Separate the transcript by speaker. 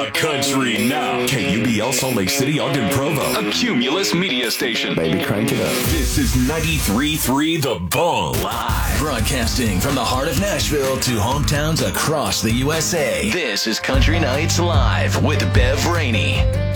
Speaker 1: the country now. KUBL Salt Lake City, Ogden, Provo. A Cumulus media station.
Speaker 2: Baby, crank it up.
Speaker 1: This is 93.3 The Bone. Live.
Speaker 3: Broadcasting from the heart of Nashville to hometowns across the USA. This is Country Nights Live with Bev Rainey.